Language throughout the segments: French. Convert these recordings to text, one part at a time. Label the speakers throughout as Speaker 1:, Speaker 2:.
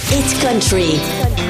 Speaker 1: It's Country.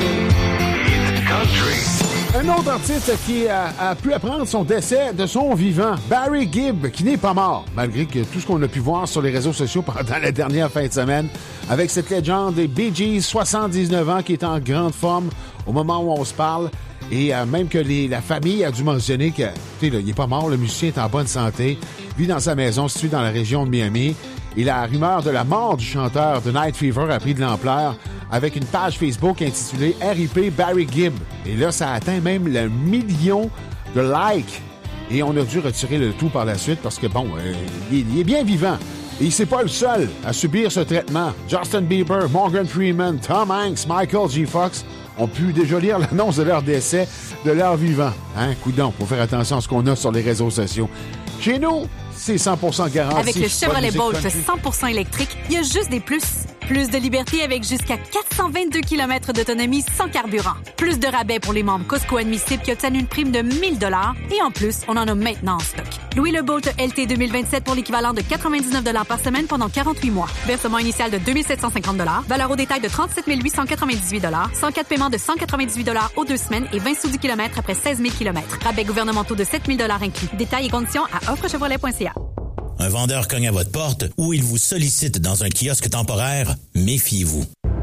Speaker 2: Un autre artiste qui a pu apprendre son décès de son vivant, Barry Gibb, qui n'est pas mort, malgré que tout ce qu'on a pu voir sur les réseaux sociaux pendant la dernière fin de semaine, avec cette légende des Bee Gees, 79 ans, qui est en grande forme au moment où on se parle. Et même que la famille a dû mentionner que, tu sais, il n'est pas mort, le musicien est en bonne santé, vit dans sa maison située dans la région de Miami. Et la rumeur de la mort du chanteur de Night Fever a pris de l'ampleur avec une page Facebook intitulée RIP Barry Gibb. Et là, ça a atteint même le 1 million de likes. Et on a dû retirer le tout par la suite parce que, bon, il est bien vivant. Et c'est pas le seul à subir ce traitement. Justin Bieber, Morgan Freeman, Tom Hanks, Michael J. Fox ont pu déjà lire l'annonce de leur décès de leur vivant. Hein, coudonc, faut faire attention à ce qu'on a sur les réseaux sociaux. Chez nous, c'est 100% garanti.
Speaker 3: Avec le Chevrolet Bolt 100% électrique, il y a juste des plus. Plus de liberté avec jusqu'à 422 km d'autonomie sans carburant. Plus de rabais pour les membres Costco admissibles qui obtiennent une prime de 1 000 $. Et en plus, on en a maintenant en stock. Louez le Bolt LT 2027 pour l'équivalent de 99 $ par semaine pendant 48 mois. Versement initial de 2 750 $. Valeur au détail de 37 898 $. Sans cas de paiement de 198 $ aux 2 semaines et 20 sous du kilomètre après 16 000 km. Rabais gouvernementaux de 7 000 $ inclus. Détails et conditions à offrechevrolet.ca.
Speaker 4: Un vendeur cogne à votre porte ou il vous sollicite dans un kiosque temporaire, méfiez-vous.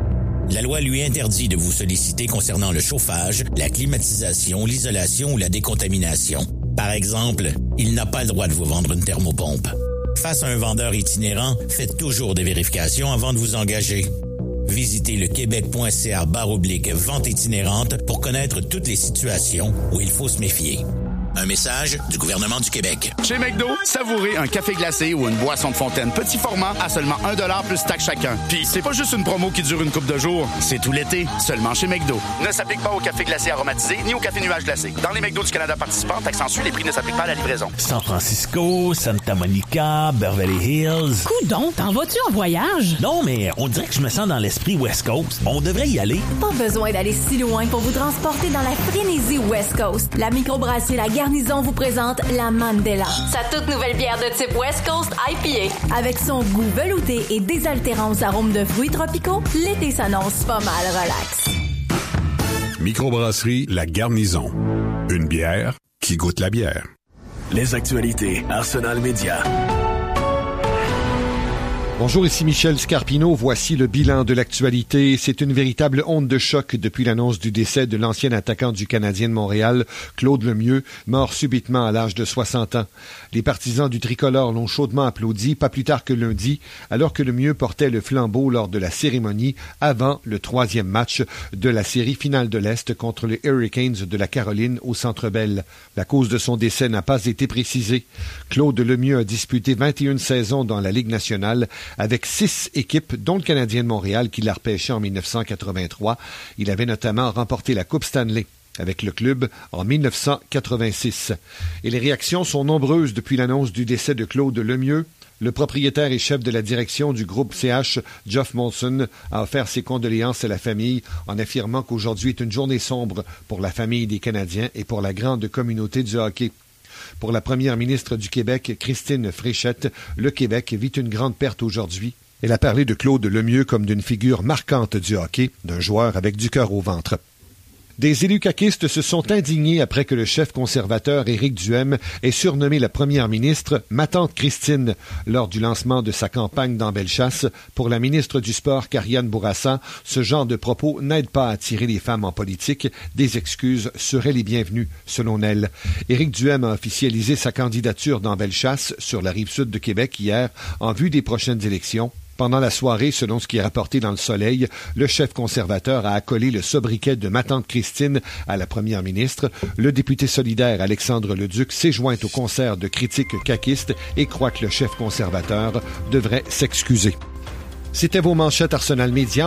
Speaker 4: La loi lui interdit de vous solliciter concernant le chauffage, la climatisation, l'isolation ou la décontamination. Par exemple, il n'a pas le droit de vous vendre une thermopompe. Face à un vendeur itinérant, faites toujours des vérifications avant de vous engager. Visitez le québec.ca/vente itinérante pour connaître toutes les situations où il faut se méfier. Un message du gouvernement du Québec.
Speaker 5: Chez McDo, savourez un café glacé ou une boisson de fontaine petit format à seulement 1 $ plus taxe chacun. Puis c'est pas juste une promo qui dure une couple de jours, c'est tout l'été, seulement chez McDo. Ne s'applique pas au café glacé aromatisé ni au café nuage glacé. Dans les McDo du Canada participants, taxe en sus, les prix ne s'appliquent pas à la livraison.
Speaker 6: San Francisco, Santa Monica, Beverly Hills.
Speaker 7: Coudon, t'en vas-tu en voyage?
Speaker 6: Non, mais on dirait que je me sens dans l'esprit West Coast. On devrait y aller.
Speaker 8: Pas besoin d'aller si loin pour vous transporter dans la frénésie West Coast. La microbrasserie La Garnison vous présente la Mandela.
Speaker 9: Sa toute nouvelle bière de type West Coast IPA.
Speaker 8: Avec son goût velouté et désaltérant aux arômes de fruits tropicaux, l'été s'annonce pas mal relax.
Speaker 10: Microbrasserie La Garnison. Une bière qui goûte la bière.
Speaker 11: Les actualités Arsenal Média.
Speaker 12: Bonjour, ici Michel Scarpino. Voici le bilan de l'actualité. C'est une véritable onde de choc depuis l'annonce du décès de l'ancien attaquant du Canadien de Montréal, Claude Lemieux, mort subitement à l'âge de 60 ans. Les partisans du tricolore l'ont chaudement applaudi, pas plus tard que lundi, alors que Lemieux portait le flambeau lors de la cérémonie avant le 3e match de la série finale de l'Est contre les Hurricanes de la Caroline au Centre Bell. La cause de son décès n'a pas été précisée. Claude Lemieux a disputé 21 saisons dans la Ligue nationale avec 6 équipes, dont le Canadien de Montréal qui l'a repêché en 1983. Il avait notamment remporté la Coupe Stanley avec le club en 1986. Et les réactions sont nombreuses depuis l'annonce du décès de Claude Lemieux. Le propriétaire et chef de la direction du groupe CH, Geoff Molson, a offert ses condoléances à la famille en affirmant qu'aujourd'hui est une journée sombre pour la famille des Canadiens et pour la grande communauté du hockey. Pour la première ministre du Québec, Christine Fréchette, le Québec vit une grande perte aujourd'hui. Elle a parlé de Claude Lemieux comme d'une figure marquante du hockey, d'un joueur avec du cœur au ventre. Des élus caquistes se sont indignés après que le chef conservateur Éric Duhaime ait surnommé la première ministre « Ma tante Christine » lors du lancement de sa campagne dans Bellechasse. Pour la ministre du Sport, Karianne Bourassa, ce genre de propos n'aide pas à attirer les femmes en politique. Des excuses seraient les bienvenues, selon elle. Éric Duhaime a officialisé sa candidature dans Bellechasse, sur la rive sud de Québec, hier, en vue des prochaines élections. Pendant la soirée, selon ce qui est rapporté dans Le Soleil, le chef conservateur a accolé le sobriquet de « Ma tante Christine » à la première ministre. Le député solidaire Alexandre Leduc s'est joint au concert de critiques caquistes et croit que le chef conservateur devrait s'excuser. C'était vos manchettes Arsenal Média.